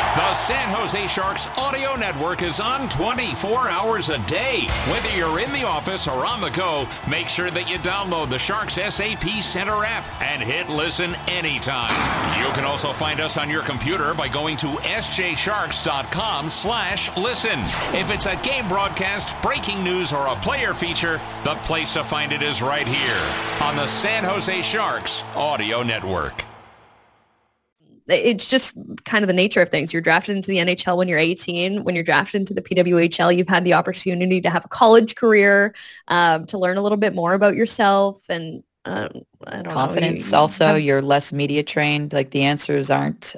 The San Jose Sharks audio network is on 24 hours a day. Whether you're in the office or on the go, make sure that you download the Sharks SAP Center app and hit listen anytime. You can also find us on your computer by going to sjsharks.com/listen. If it's a game broadcast, breaking news, or a player feature, the place to find it is right here on the San Jose Sharks audio network. It's just kind of the nature of things. You're drafted into the NHL when you're 18. When you're drafted into the PWHL, you've had the opportunity to have a college career, to learn a little bit more about yourself and I don't confidence. know. Also, you're less media trained. Like the answers aren't,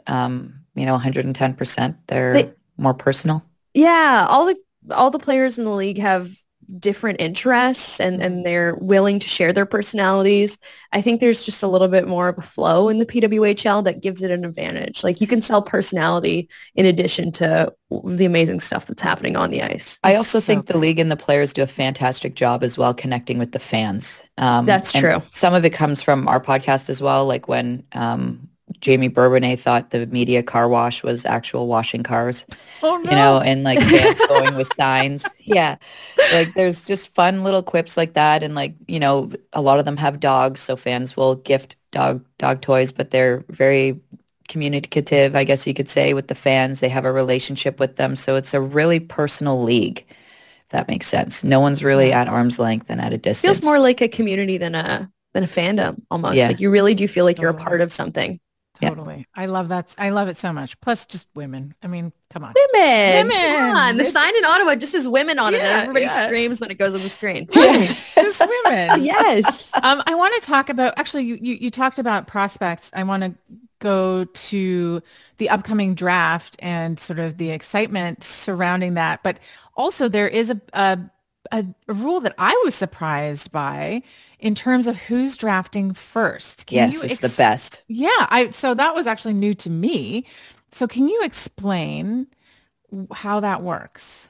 110%. They're more personal. Yeah, all the players in the league have different interests and they're willing to share their personalities. I think there's just a little bit more of a flow in the PWHL that gives it an advantage. Like you can sell personality in addition to the amazing stuff that's happening on the ice. I also think the league and the players do a fantastic job as well connecting with the fans. That's true. Some of it comes from our podcast as well, like when Jamie Bourbonnais thought the media car wash was actual washing cars. Oh, no. And like fans going with signs. Yeah. Like there's just fun little quips like that. And like, a lot of them have dogs. So fans will gift dog toys, but they're very communicative, I guess you could say, with the fans. They have a relationship with them. So it's a really personal league, if that makes sense. No one's really at arm's length and at a distance. Feels more like a community than a fandom almost. Yeah. Like you really do feel like you're a part of something. Totally. Yeah. I love that. I love it so much. Plus just women. I mean, come on. Women. Come on. The sign in Ottawa just says women on it and everybody screams when it goes on the screen. Right. Just women. Yes. I want to talk about, actually, you talked about prospects. I want to go to the upcoming draft and sort of the excitement surrounding that. But also there is a rule that I was surprised by in terms of who's drafting first. It's the best. Yeah. So that was actually new to me. So can you explain how that works?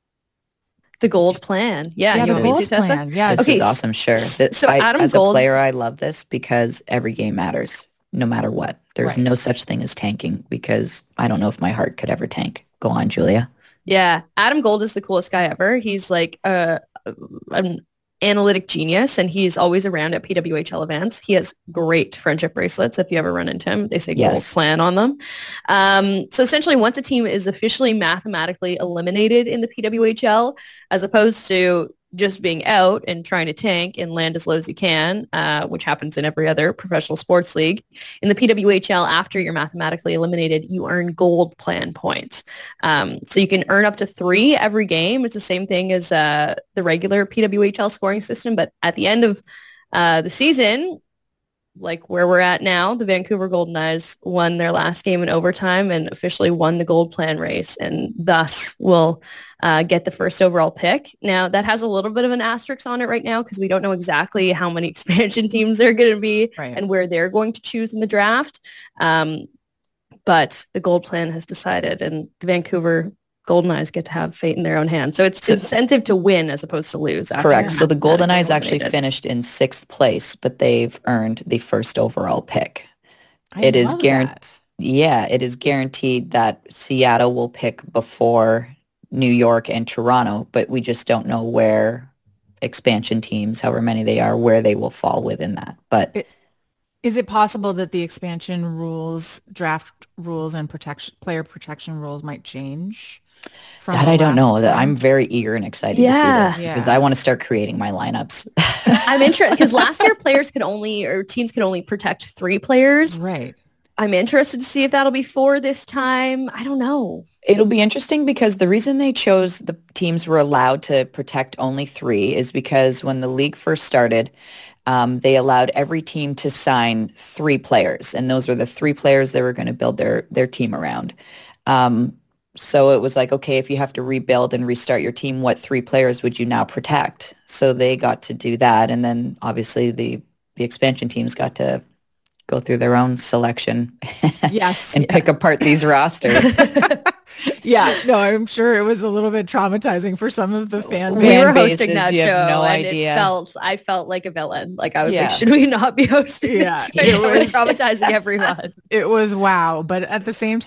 The gold plan. Yeah. The gold plan. Yeah. This is awesome. Sure. So Adam as Gold, a player, I love this because every game matters no matter what. There's no such thing as tanking because I don't know if my heart could ever tank. Go on, Julia. Yeah. Adam Gold is the coolest guy ever. He's like an analytic genius and he's always around at PWHL events. He has great friendship bracelets. If you ever run into him, they say gold plan on them. So essentially once a team is officially mathematically eliminated in the PWHL, as opposed to just being out and trying to tank and land as low as you can, which happens in every other professional sports league. In the PWHL, after you're mathematically eliminated, you earn gold plan points. So you can earn up to 3 every game. It's the same thing as the regular PWHL scoring system. But at the end of the season, like where we're at now, the Vancouver Golden Knights won their last game in overtime and officially won the gold plan race and thus will get the first overall pick. Now, that has a little bit of an asterisk on it right now because we don't know exactly how many expansion teams there are going to be and where they're going to choose in the draft. But the gold plan has decided and the Vancouver Golden Knights get to have fate in their own hands. So it's incentive to win as opposed to lose. Correct. So the Golden Knights actually finished in 6th place, but they've earned the first overall pick. It is guaranteed that Seattle will pick before New York and Toronto, but we just don't know where expansion teams, however many they are, where they will fall within that. But is it possible that the expansion rules, draft rules, and player protection rules might change? That I don't know. That I'm very eager and excited to see this because I want to start creating my lineups. I'm interested because last year teams could only protect 3 players. Right. I'm interested to see if that'll be 4 this time. I don't know. It'll be interesting because the reason they chose the teams were allowed to protect only 3 is because when the league first started, they allowed every team to sign 3 players, and those were the 3 players they were going to build their team around. So it was like, okay, if you have to rebuild and restart your team, what 3 players would you now protect? So they got to do that. And then obviously the expansion teams got to go through their own selection and pick apart these rosters. I'm sure it was a little bit traumatizing for some of the fan bases. We were hosting that show and I felt like a villain. Like I was like, should we not be hosting this? It was traumatizing everyone. It was wow. But at the same time,